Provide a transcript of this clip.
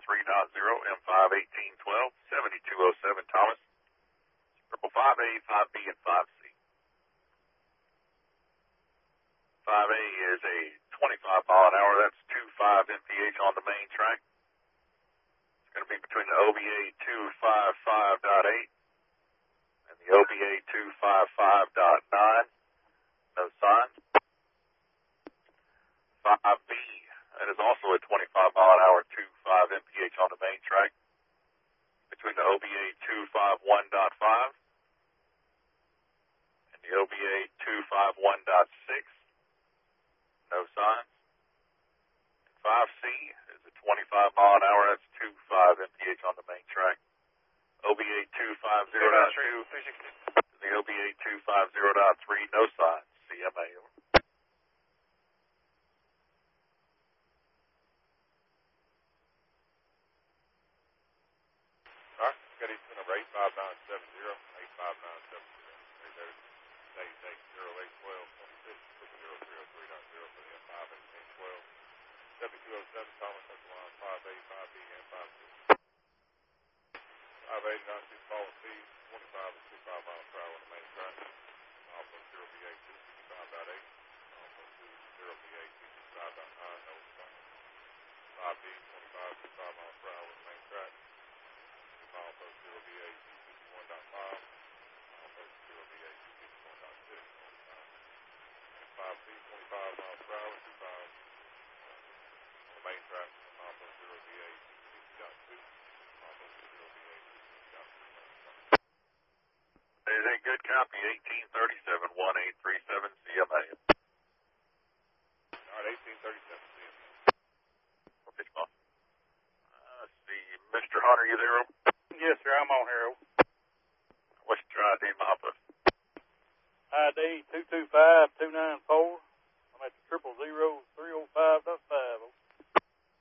M51812, 7207 Thomas. 5A, 5B, and 5C. 5A is a 25 mile an hour. That's 25 mph on the main track. It's going to be between the OBA 255.8 and the OBA 255.9. No signs. 5B, that is also a 25 mile an hour, 25 mph on the main track. Between the OBA 251.5 and the OBA 251.6. No signs. 5C is a 25 mile an hour, that's 25 mph on the main track. OBA 250.2 to the OBA 250.3, no signs. CMA, over. Alright, got Eastern number 85970, 85970. Date 081226 60303.0 for the M51812. 7207 Thomas, that's line 5A, 5B, and 5C. 5A 96 following speed, 25 and 25 miles per hour on the main track. Also 0BA 265.8. Also 0BA 265.9, no sign. 5B 25 25 miles per hour on the main track. Also 0BA 251.5. Also 0BA 251.6, no sign. And 5C 25 miles per hour, 25 on the main track. And also 0BA 250.2. Also 0BA 250.3, no sign. It is a good copy, 1837, 1837 CMA. Alright, 1837 CMA. Okay, come on. Let's see, Mr. Hunter, you there? Yes, sir, I'm on here. What's your ID, Mapa? ID 225294. I'm at the 000